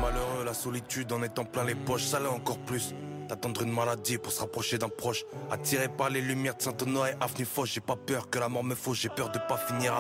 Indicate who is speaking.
Speaker 1: malheureux, la solitude en étant plein les poches, ça l'est encore plus. D'attendre une maladie pour se rapprocher d'un proche. Attiré par les lumières de Saint-Honoré, avenue Foch. J'ai pas peur que la mort me fauche, j'ai peur de pas finir